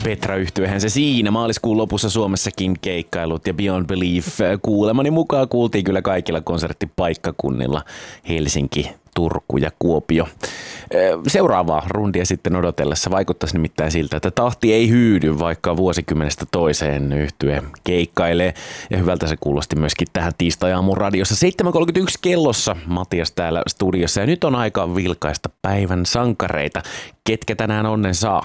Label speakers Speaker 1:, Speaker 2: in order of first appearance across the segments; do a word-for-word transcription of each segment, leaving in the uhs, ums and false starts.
Speaker 1: Petra-yhtyehän se siinä maaliskuun lopussa Suomessakin keikkailut ja Beyond Belief kuulemani mukaan kuultiin kyllä kaikilla konserttipaikkakunnilla Helsinki, Turku ja Kuopio. Seuraavaa rundia sitten odotellessa vaikuttaisi nimittäin siltä, että tahti ei hyydy, vaikka vuosikymmenestä toiseen yhtye keikkailee. Ja hyvältä se kuulosti myöskin tähän tiistai-aamun radiossa. seitsemän kolmekymmentäyksi kellossa Matias täällä studiossa ja nyt on aika vilkaista päivän sankareita. Ketkä tänään onnen saa?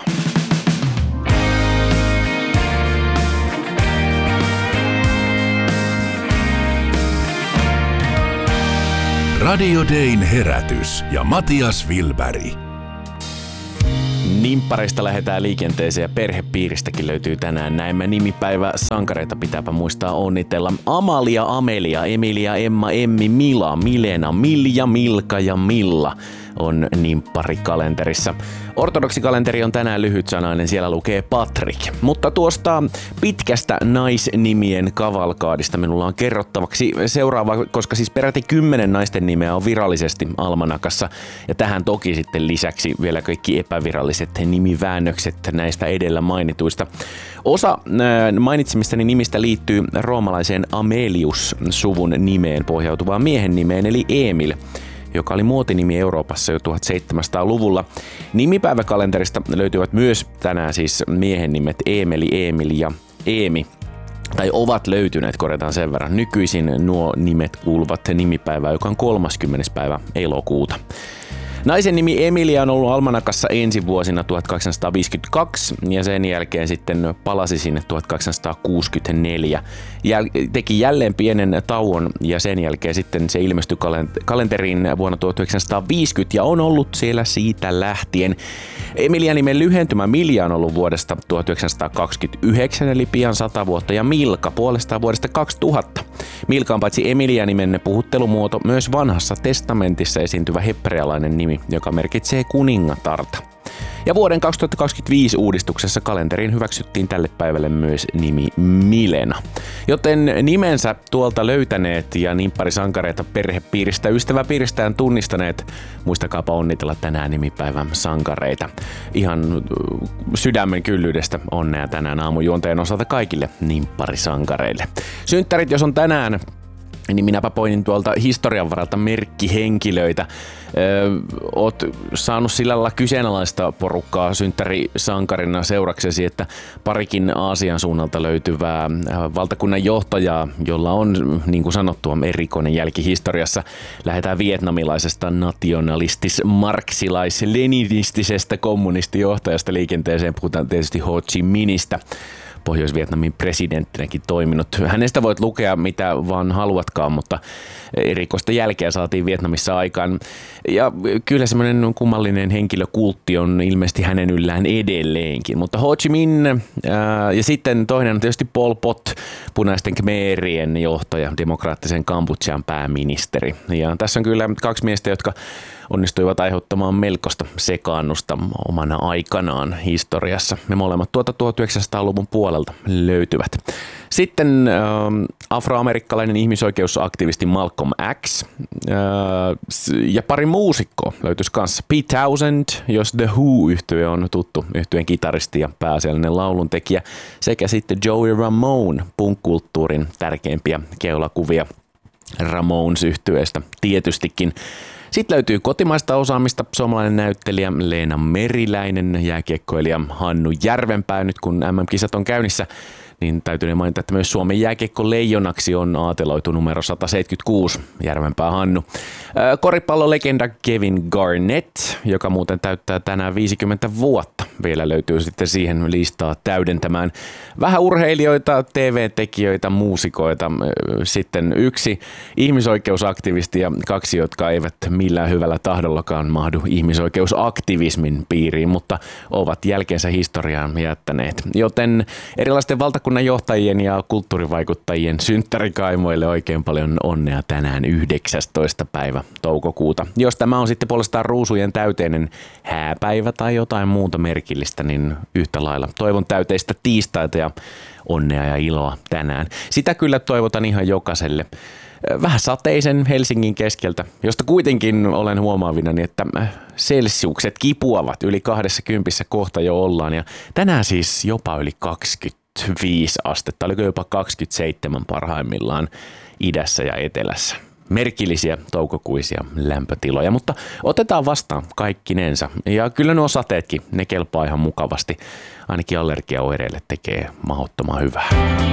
Speaker 2: Radio Dayn herätys ja Matias Wilberg.
Speaker 1: Nimppareista lähdetään liikenteeseen ja perhepiiristäkin löytyy tänään näemmä nimipäivä sankareita. Pitääpä muistaa onnitella. Amalia, Amelia, Emilia, Emma, Emmi, Mila, Milena, Milja, Milka ja Milla on nimpparikalenterissa. Ortodoksikalenteri on tänään lyhytsanainen, siellä lukee Patrik. Mutta tuosta pitkästä naisnimien kavalkaadista minulla on kerrottavaksi seuraava, koska siis peräti kymmenen naisten nimeä on virallisesti almanakassa. Ja tähän toki sitten lisäksi vielä kaikki epäviralliset nimiväännökset näistä edellä mainituista. Osa mainitsemistani nimistä liittyy roomalaiseen Amelius-suvun nimeen pohjautuvaan miehen nimeen eli Emil, joka oli muotinimi Euroopassa jo tuhatseitsemänsataaluvulla. Nimipäiväkalenterista löytyvät myös tänään siis miehen nimet Eemeli, Emil ja Eemi. Tai ovat löytyneet, korjataan sen verran. Nykyisin nuo nimet kuuluvat nimipäivään, joka on kolmaskymmenes päivä elokuuta. Naisen nimi Emilia on ollut almanakassa ensi vuosina tuhatkahdeksansataaviisikymmentäkaksi ja sen jälkeen sitten palasi sinne tuhatkahdeksansataakuusikymmentäneljä. Jäl- teki jälleen pienen tauon ja sen jälkeen sitten se ilmestyi kalenteriin vuonna tuhatyhdeksänsataaviisikymmentä ja on ollut siellä siitä lähtien. Emilia nimen lyhentymä Milja on ollut vuodesta tuhatyhdeksänsataakaksikymmentäyhdeksän eli pian sata vuotta ja Milka puolestaan vuodesta kaksituhatta. Milka on paitsi Emilia nimen puhuttelumuoto myös vanhassa testamentissa esiintyvä hebrealainen nimi, joka merkitsee kuningatarta. Ja vuoden kaksituhattakaksikymmentäviisi uudistuksessa kalenteriin hyväksyttiin tälle päivälle myös nimi Milena. Joten nimensä tuolta löytäneet ja nimpparisankareita perhepiiristä ystäväpiiristään tunnistaneet, muistakaapa onnitella tänään nimipäivän sankareita. Ihan sydämen kyllyydestä onnea tänään aamujuonteen osalta kaikille nimpparisankareille. Synttärit jos on tänään, niin minäpä poinin tuolta historian varalta merkkihenkilöitä. Öö, oot saanut sillä lailla kyseenalaista porukkaa synttärisankarina seuraksesi, että parikin Aasian suunnalta löytyvää valtakunnan johtajaa, jolla on, niin kuin sanottua, erikoinen jälki historiassa. Lähdetään vietnamilaisesta nationalistis-marksilais-leninistisesta kommunistijohtajasta liikenteeseen. Puhutaan tietysti Ho Chi Minhistä. Pohjois-Vietnamin presidenttinäkin toiminut. Hänestä voit lukea mitä vaan haluatkaan, mutta erikoista jälkeä saatiin Vietnamissa aikaan. Ja kyllä semmoinen kummallinen henkilökultti on ilmeisesti hänen yllään edelleenkin. Mutta Ho Chi Minh ää, ja sitten toinen on tietysti Pol Pot, punaisten khmerien johtaja, demokraattisen Kambodžan pääministeri. Ja tässä on kyllä kaksi miestä, jotka onnistuivat aiheuttamaan melkoista sekaannusta omana aikanaan historiassa. Me molemmat tuota tuhatyhdeksänsataaluvun puolelta löytyvät. Sitten äh, afroamerikkalainen ihmisoikeusaktivisti Malcolm X äh, ja pari muusikkoa löytyisi kanssa. Pete Townshend, jos The Who-yhtye on tuttu, yhtyeen kitaristi ja pääasiallinen lauluntekijä, sekä sitten Joey Ramone, punk-kulttuurin tärkeimpiä keulakuvia Ramones-yhtyeestä tietystikin. Sitten löytyy kotimaista osaamista, suomalainen näyttelijä Leena Meriläinen, jääkiekkoilija Hannu Järvenpää. Nyt kun M M-kisat on käynnissä, niin täytyy mainita, että myös Suomen jääkiekko-leijonaksi on aateloitu numero sata seitsemänkymmentäkuusi, Järvenpää Hannu. Koripallolegenda Kevin Garnett, joka muuten täyttää tänään viisikymmentä vuotta. Vielä löytyy sitten siihen listaa täydentämään vähän urheilijoita, T V-tekijöitä, muusikoita. Sitten yksi ihmisoikeusaktivisti ja kaksi, jotka eivät millään hyvällä tahdollakaan mahdu ihmisoikeusaktivismin piiriin, mutta ovat jälkeensä historiaan jättäneet. Joten erilaisten valtakunnan johtajien ja kulttuurivaikuttajien synttärikaimoille oikein paljon onnea tänään yhdeksästoista päivä toukokuuta. Jos tämä on sitten puolestaan ruusujen täyteinen hääpäivä tai jotain muuta merkillistä, niin yhtä lailla toivon täyteistä tiistaita ja onnea ja iloa tänään. Sitä kyllä toivotan ihan jokaiselle. vähän sateisen Helsingin keskeltä, josta kuitenkin olen huomaavinani, että selsiukset kipuavat yli kaksikymmentä kohta jo ollaan ja tänään siis jopa yli kaksikymmentäviisi astetta, oliko jopa kaksikymmentäseitsemän parhaimmillaan idässä ja etelässä. Merkillisiä toukokuisia lämpötiloja, mutta otetaan vastaan kaikkinensa. Ja kyllä nuo sateetkin, ne kelpaa ihan mukavasti. Ainakin allergiaoireille tekee mahdottoman hyvää.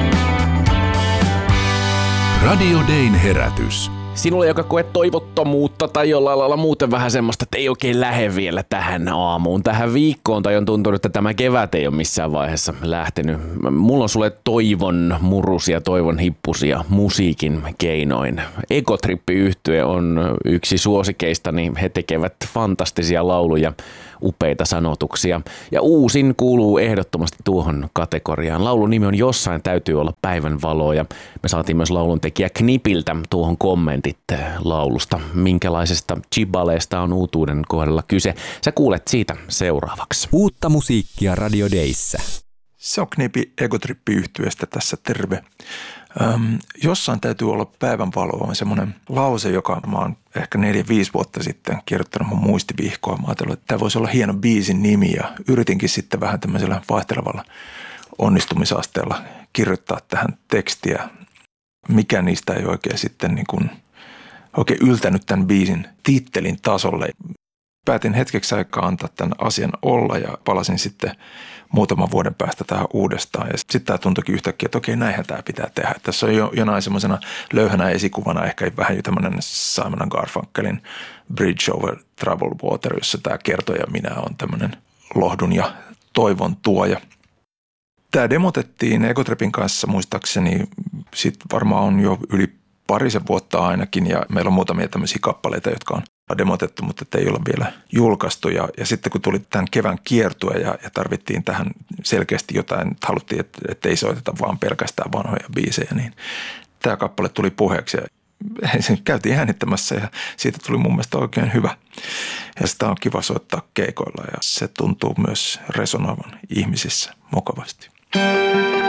Speaker 2: Radio Dayn herätys.
Speaker 1: Sinulle, joka koet toivottomuutta tai jollain lailla muuten vähän semmoista, että ei oikein lähde vielä tähän aamuun, tähän viikkoon, tai on tuntunut, että tämä kevät ei ole missään vaiheessa lähtenyt. Mulla on sulle toivon murusia, toivon hippusia musiikin keinoin. Egotrippi-yhtye on yksi suosikeistani. He tekevät fantastisia lauluja, upeita sanotuksia. Ja uusin kuuluu ehdottomasti tuohon kategoriaan. Laulun nimi on Jossain täytyy olla päivän valo, ja me saatiin myös laulun tekijä Knipiltä tuohon kommentit laulusta. Minkälaisesta chibaleesta on uutuuden kohdalla kyse? Sä kuulet siitä seuraavaksi.
Speaker 3: Uutta musiikkia Radio Dayssä.
Speaker 4: Se on Knipi Egotrippi-yhtyeestä tässä, terve. Öm, jossain täytyy olla päivänvalo on semmoinen lause, joka mä oon ehkä neljä, viisi vuotta sitten kirjoittanut mun muistivihkoon. Mä ajattelin, että tämä voisi olla hieno biisin nimi ja yritinkin sitten vähän tämmöisellä vaihtelevalla onnistumisasteella kirjoittaa tähän tekstiä. Mikä niistä ei oikein sitten niin kuin, oikein yltänyt tämän biisin tittelin tasolle. Päätin hetkeksi aikaa antaa tämän asian olla ja palasin sitten muutaman vuoden päästä tähän uudestaan. Ja sitten tämä tuntuikin yhtäkkiä, että okei, näinhän tämä pitää tehdä. Tässä on jo jonain semmoisena löyhänä esikuvana ehkä vähän jo tämmöinen Simon and Garfunkelin Bridge over Troubled Water, jossa tämä kertoja minä on tämmöinen lohdun ja toivon tuoja. Tämä demotettiin Egotripin kanssa muistaakseni sitten varmaan on jo yli parisen vuotta ainakin ja meillä on muutamia tämmöisiä kappaleita, jotka on demotettu, mutta ei ole vielä julkaistu. Ja, ja sitten kun tuli tämän kevään kiertue ja, ja tarvittiin tähän selkeästi jotain, että haluttiin, että, että ei soiteta vaan pelkästään vanhoja biisejä, niin tämä kappale tuli puheeksi ja sen käytiin äänittämässä ja siitä tuli mun mielestä oikein hyvä. Ja sitä on kiva soittaa keikoilla ja se tuntuu myös resonoivan ihmisissä mukavasti.